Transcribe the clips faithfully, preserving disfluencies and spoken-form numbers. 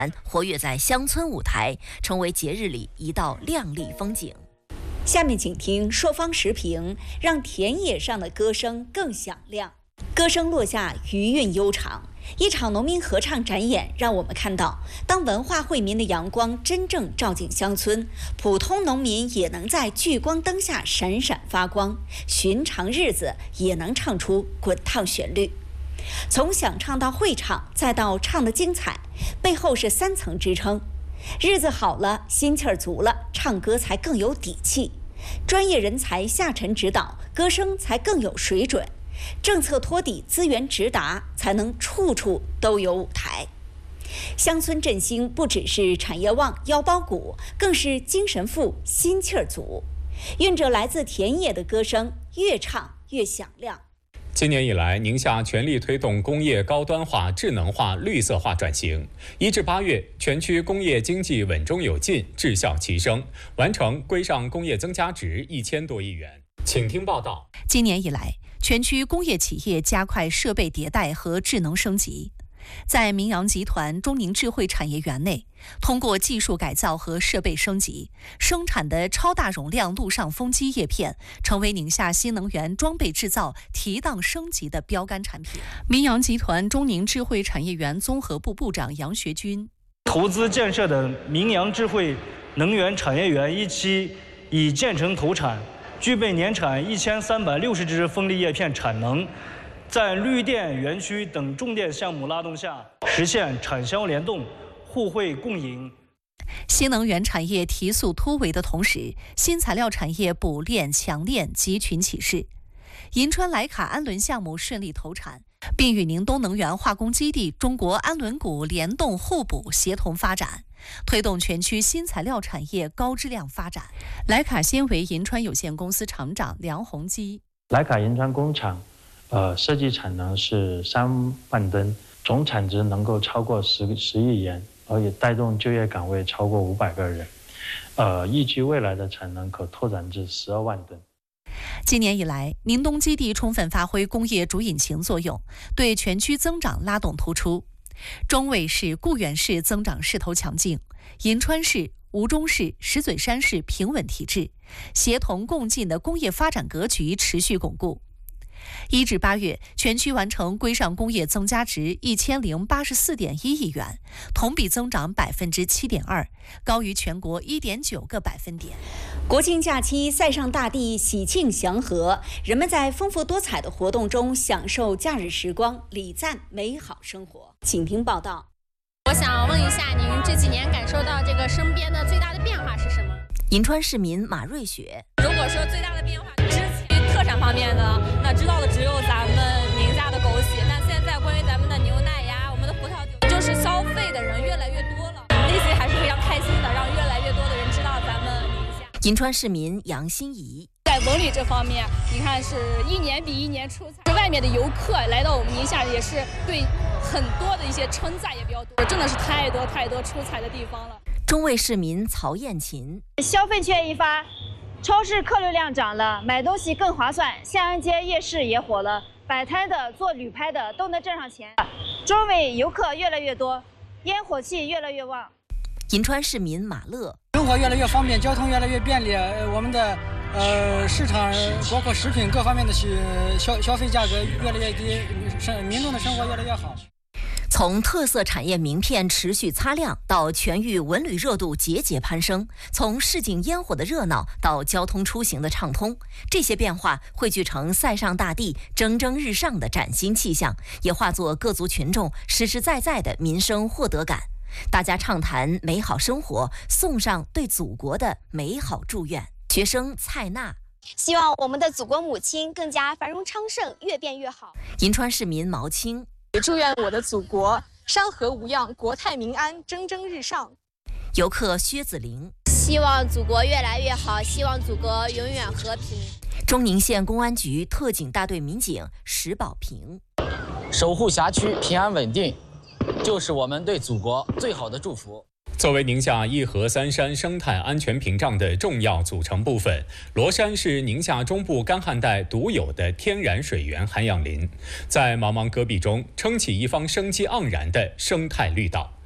活跃在乡村舞台，成为节日里一道亮丽风景。 下面请听朔方时评，让田野上的歌声更响亮。歌声落下，余韵悠长。一场农民合唱展演让我们看到，当文化惠民的阳光真正照进乡村，普通农民也能在聚光灯下闪闪发光，寻常日子也能唱出滚烫旋律。从想唱到会唱，再到唱得精彩，背后是三层支撑。日子好了，心气儿足了，唱歌才更有底气。专业人才下沉指导，歌声才更有水准。政策托底，资源直达，才能处处都有舞台。乡村振兴不只是产业旺、腰包鼓，更是精神富、心气儿足。蕴着来自田野的歌声，越唱越响亮。 今年以来，宁夏全力推动工业高端化、智能化、绿色化转型。一至八月，全区工业经济稳中有进，质效齐升，完成规上工业增加值一千多亿元。请听报道。 今年以来，全区工业企业加快设备迭代和智能升级。在明阳集团中宁智慧产业园内，通过技术改造和设备升级，生产的超大容量陆上风机叶片成为宁夏新能源装备制造提档升级的标杆产品。明阳集团中宁智慧产业园综合部部长杨学军： 投资建设的明阳智慧能源产业园一期已建成投产，具备年产一千三百六十只风力叶片产能。在绿电园区等重点项目拉动下，实现产销联动、互惠共赢。 新能源产业提速突围的同时，新材料产业补炼强炼集群起势。银川莱卡氨纶项目顺利投产，并与宁东能源化工基地中国氨纶钴联动互补协同发展，推动全区新材料产业高质量发展。莱卡纤维银川有限公司厂长梁宏基： 莱卡银川工厂呃，设计产能是三万吨，总产值能够超过十十亿元，而且带动就业岗位超过五百个人。呃，预计未来的产能可拓展至十二万吨。 今年以来，宁东基地充分发挥工业主引擎作用，对全区增长拉动突出。中卫市、固原市增长势头强劲，银川市、吴中市、石嘴山市平稳提质，协同共进的工业发展格局持续巩固。一至八月，全区完成规上工业增加值一千零八十四点一亿元，同比增长百分之七点二，高于全国一点九个百分点。 国庆假期，塞上大地喜庆祥和，人们在丰富多彩的活动中享受假日时光，礼赞美好生活。请听报道。 我想问一下，您这几年感受到这个身边的最大的变化是什么？ 银川市民马瑞雪： 如果说最大的变化，之前特产方面呢，那知道的只有咱们宁夏的枸杞，但现在关于咱们的牛奶呀、我们的葡萄酒，就是消费的人越来越多了，内心还是非常开心的，让越来越多的人知道咱们宁夏。 银川市民杨欣怡： 在文旅这方面，你看是一年比一年出彩，外面的游客来到我们宁夏也是对很多的一些称赞也比较多，真的是太多太多出彩的地方了。 中卫市民曹艳琴： 消费券一发，超市客流量涨了，买东西更划算，夏安街夜市也火了，摆摊的、做旅拍的都能挣上钱。中卫游客越来越多，烟火气越来越旺。 银川市民马乐： 生活越来越方便，交通越来越便利，我们的呃市场包括食品各方面的消消费价格越来越低，民众的生活越来越好。 从特色产业名片持续擦亮到全域文旅热度节节攀升，从市井烟火的热闹到交通出行的畅通，这些变化汇聚成塞上大地蒸蒸日上的崭新气象，也化作各族群众实实在在的民生获得感。大家畅谈美好生活，送上对祖国的美好祝愿。学生蔡娜： 希望我们的祖国母亲更加繁荣昌盛，越变越好。 银川市民毛青： 祝愿我的祖国山河无恙，国泰民安，蒸蒸日上。 游客薛子玲： 希望祖国越来越好，希望祖国永远和平。 中宁县公安局特警大队民警石宝平： 守护辖区平安稳定，就是我们对祖国最好的祝福。 作为宁夏一河三山生态安全屏障的重要组成部分，罗山是宁夏中部干旱带独有的天然水源涵养林，在茫茫戈壁中撑起一方生机盎然的生态绿道。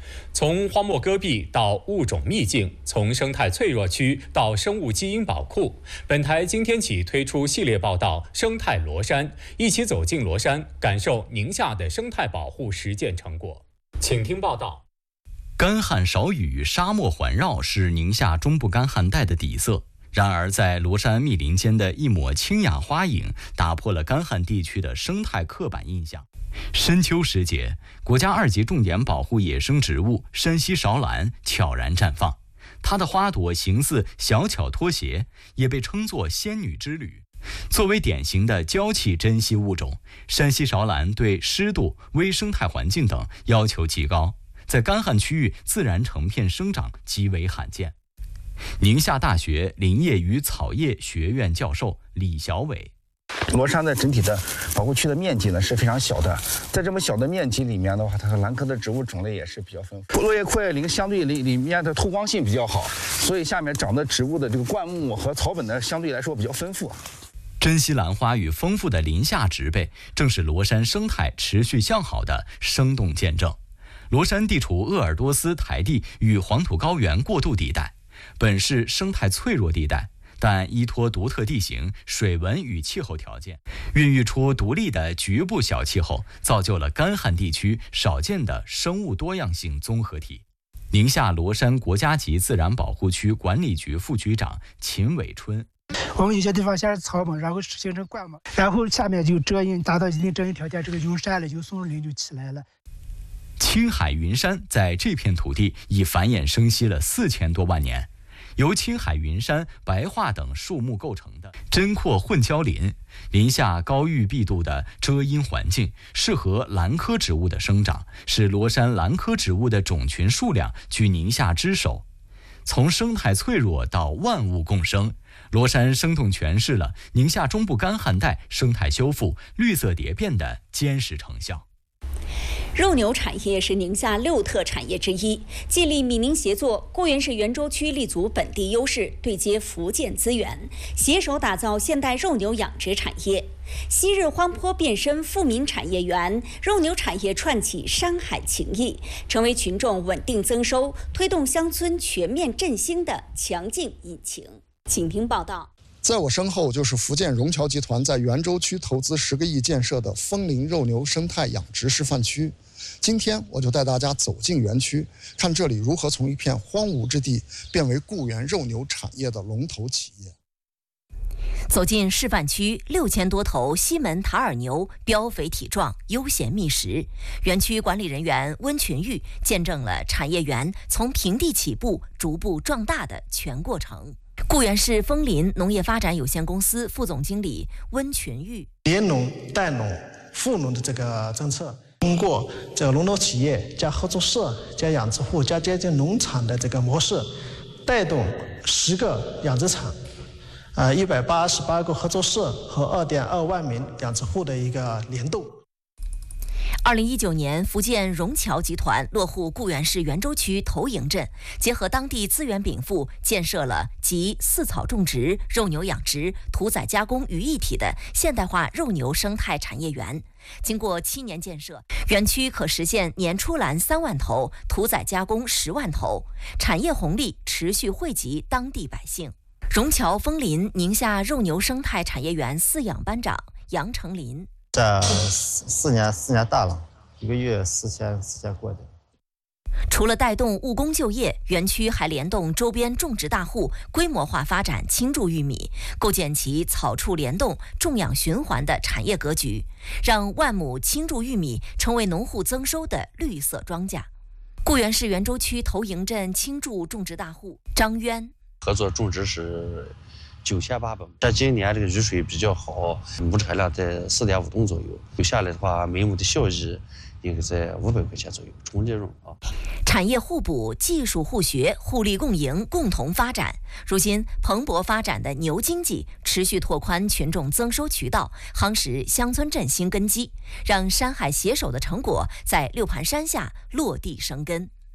从荒漠戈壁到物种秘境，从生态脆弱区到生物基因宝库，本台今天起推出系列报道《生态罗山》，一起走进罗山，感受宁夏的生态保护实践成果。请听报道。 干旱少雨，沙漠环绕是宁夏中部干旱带的底色。然而，在罗山密林间的一抹清雅花影，打破了干旱地区的生态刻板印象。深秋时节，国家二级重点保护野生植物山西芍兰悄然绽放，它的花朵形似小巧拖鞋，也被称作仙女之旅。作为典型的娇气珍稀物种，山西芍兰对湿度、微生态环境等要求极高，在干旱区域自然成片生长极为罕见。宁夏大学林业与草业学院教授李小伟， 罗山的整体的保护区的面积呢是非常小的，在这么小的面积里面的话，它的兰科的植物种类也是比较丰富。落叶阔叶林相对里里面的透光性比较好，所以下面长的植物的这个灌木和草本呢相对来说比较丰富。 珍稀兰花与丰富的林下植被，正是罗山生态持续向好的生动见证。罗山地处鄂尔多斯台地与黄土高原过渡地带，本是生态脆弱地带，但依托独特地形、水文与气候条件，孕育出独立的局部小气候，造就了干旱地区少见的生物多样性综合体。宁夏罗山国家级自然保护区管理局副局长秦伟春， 我们有些地方先是草嘛，然后形成灌嘛，然后下面就遮阴，达到一定遮阴条件，这个云山了，有松树林就起来了。 青海云山在这片土地已繁衍生息了四千多万年，由青海云杉、白桦等树木构成的针阔混交林，林下高郁碧度的遮阴环境，适合兰科植物的生长，使罗山兰科植物的种群数量居宁夏之首。从生态脆弱到万物共生，罗山生动诠释了宁夏中部干旱带生态修复、绿色蝶变的坚实成效。 肉牛产业是宁夏六特产业之一，借力闽宁协作，固原市袁州区立足本地优势，对接福建资源，携手打造现代肉牛养殖产业。昔日荒坡变身富民产业园，肉牛产业串起山海情谊，成为群众稳定增收、推动乡村全面振兴的强劲引擎。请听报道。 在我身后就是福建荣侨集团在袁州区投资十个亿建设的枫林肉牛生态养殖示范区。今天我就带大家走进园区，看这里如何从一片荒芜之地变为固原肉牛产业的龙头企业。 走进示范区，六千多头西门塔尔牛膘肥体壮，悠闲觅食。园区管理人员温群玉见证了产业园从平地起步、逐步壮大的全过程。固原市枫林农业发展有限公司副总经理温群玉： 联农、带农、富农的这个政策，通过这个龙头企业加合作社加养殖户加接近农场的这个模式，带动十个养殖场。呃，一百八十八个合作社和二点二万名养殖户的一个联动。 二零一九年，福建荣侨集团落户固原市袁州区头营镇，结合当地资源禀赋，建设了集饲草种植、肉牛养殖、屠宰加工于一体的现代化肉牛生态产业园。经过七年建设，园区可实现年出栏三万头，屠宰加工十万头，产业红利持续惠及当地百姓。荣侨枫林宁夏肉牛生态产业园饲养班长杨成林： 这四年四年大了，一个月四千四千过的。 除了带动务工就业，园区还联动周边种植大户，规模化发展青贮玉米，构建起草畜联动、种养循环的产业格局，让万亩青贮玉米成为农户增收的绿色庄稼。固原市袁州区头营镇青贮种植大户张渊： 合作种植是九千八百亩，但今年这个雨水比较好，亩产量在四点五吨左右，留下来的话，每亩的效益应该在五百块钱左右，纯利润啊。 产业互补、技术互学、互利共赢、共同发展。如今蓬勃发展的牛经济持续拓宽群众增收渠道，夯实乡村振兴根基，让山海携手的成果在六盘山下落地生根。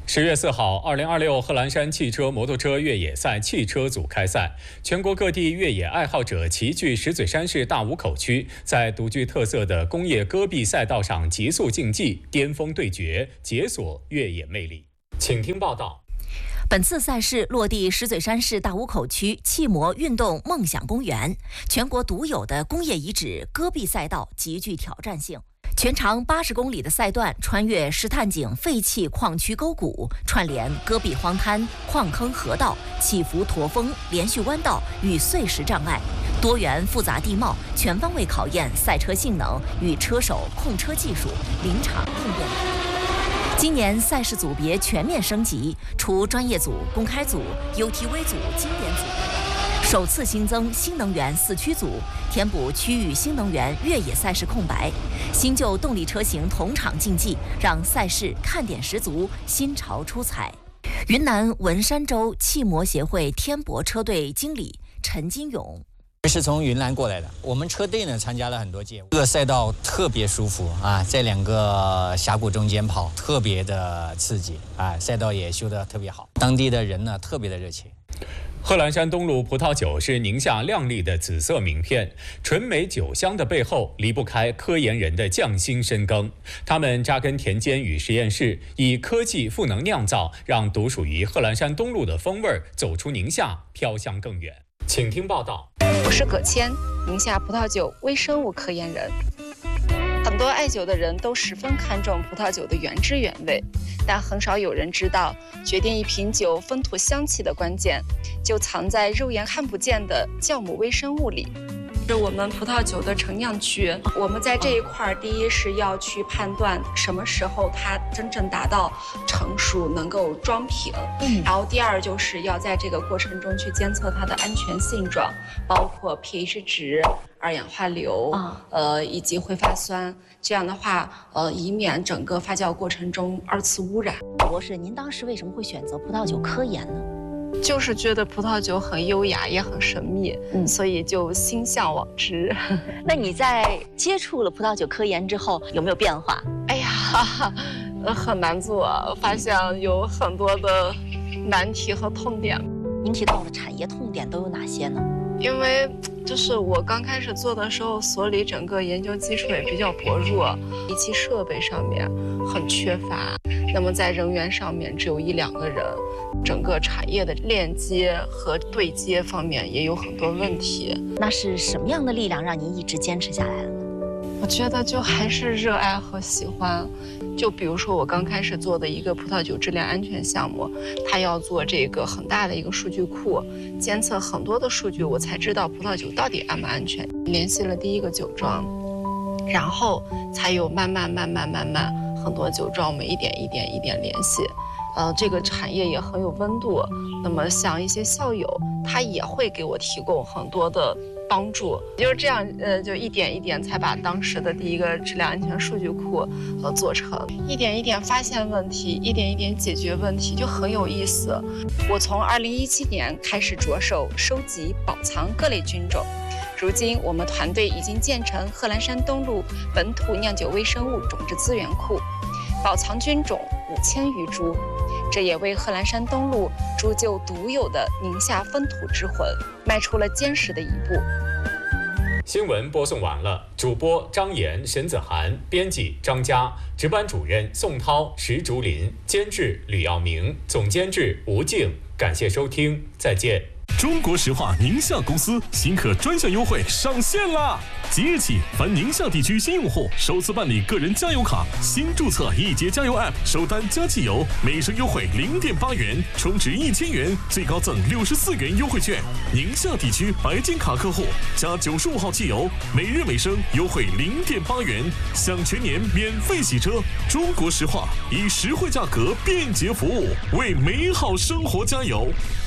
十月四号，二零二六贺兰山汽车摩托车越野赛汽车组开赛，全国各地越野爱好者齐聚石嘴山市大武口区，在独具特色的工业戈壁赛道上极速竞技、巅峰对决，解锁越野魅力。请听报道。 本次赛事落地石嘴山市大武口区汽摩运动梦想公园，全国独有的工业遗址戈壁赛道极具挑战性。全长八十公里的赛段穿越石炭井废弃矿区沟谷，串联戈壁荒滩、矿坑河道、起伏驼峰、连续弯道与碎石障碍，多元复杂地貌全方位考验赛车性能与车手控车技术、临场应变能力。今年赛事组别全面升级，除专业组、公开组、U T V 组、经典组外，首次新增新能源四驱组，填补区域新能源越野赛事空白。新旧动力车型同场竞技，让赛事看点十足，新潮出彩。云南文山州汽摩协会天博车队经理陈金勇。 是从云南过来的，我们车队呢参加了很多届，这个赛道特别舒服啊，在两个峡谷中间跑，特别的刺激啊，赛道也修得特别好，当地的人呢特别的热情。 贺兰山东路葡萄酒是宁夏亮丽的紫色名片，纯美酒香的背后离不开科研人的匠心深耕。他们扎根田间与实验室，以科技赋能酿造，让独属于贺兰山东路的风味走出宁夏，飘香更远。请听报道。 我是葛谦，宁夏葡萄酒微生物科研人。很多爱酒的人都十分看重葡萄酒的原汁原味，但很少有人知道，决定一瓶酒风土香气的关键，就藏在肉眼看不见的酵母微生物里。是我们葡萄酒的陈酿区，我们在这一块，第一是要去判断什么时候它真正达到成熟，能够装瓶。嗯，然后第二就是要在这个过程中去监测它的安全性状，包括 pH 值、二氧化硫，啊、呃，以及挥发酸。这样的话，呃，以免整个发酵过程中二次污染。 博士，您当时为什么会选择葡萄酒科研呢？ 就是觉得葡萄酒很优雅，也很神秘，嗯，所以就心向往之。 那你在接触了葡萄酒科研之后，有没有变化？ 哎呀，很难做，发现有很多的难题和痛点。 您提到的产业痛点都有哪些呢？ 因为就是我刚开始做的时候，所里整个研究基础也比较薄弱，仪器设备上面很缺乏，那么在人员上面只有一两个人，整个产业的链接和对接方面也有很多问题。 那是什么样的力量让您一直坚持下来了呢？ 我觉得就还是热爱和喜欢。就比如说我刚开始做的一个葡萄酒质量安全项目，它要做这个很大的一个数据库，监测很多的数据，我才知道葡萄酒到底安不安全。联系了第一个酒庄，然后才有慢慢慢慢慢慢很多酒庄我们一点一点一点联系。呃，这个产业也很有温度，那么像一些校友，他也会给我提供很多的帮助，就是这样，呃，就一点一点才把当时的第一个质量安全数据库呃做成，一点一点发现问题，一点一点解决问题，就很有意思。我从二零一七年开始着手收集保藏各类菌种，如今我们团队已经建成贺兰山东路本土酿酒微生物种质资源库，保藏菌种五千余株。这也为贺兰山东路铸就独有的宁夏风土之魂迈出了坚实的一步。 新闻播送完了，主播张岩、沈子涵，编辑张佳，值班主任宋涛、石竹林，监制吕耀明，总监制吴静。感谢收听，再见。 中国石化宁夏公司新客专项优惠上线啦！即日起，凡宁夏地区新用户首次办理个人加油卡，新注册易捷加油 App 收单加汽油，每升优惠零点八元，充值一千元最高赠六十四元优惠券。宁夏地区白金卡客户加九十五号汽油，每日每升优惠零点八元，享全年免费洗车。中国石化以实惠价格、便捷服务为美好生活加油。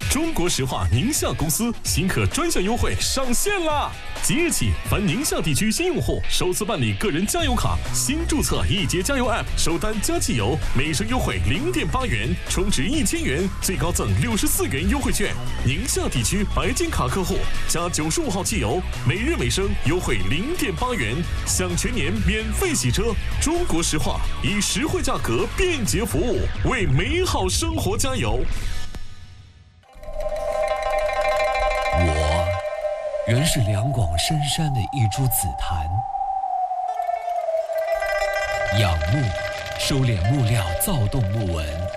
中国石化宁夏公司新客专项优惠上线啦！即日起，凡宁夏地区新用户首次办理个人加油卡，新注册易捷加油 App 收单加汽油，每升优惠零点八元，充值一千元最高赠六十四元优惠券。宁夏地区白金卡客户加九十五号汽油，每日每升优惠零点八元，享全年免费洗车。中国石化以实惠价格、便捷服务为美好生活加油。 我原是两广深山的一株紫檀，养木，收敛木料躁动木纹。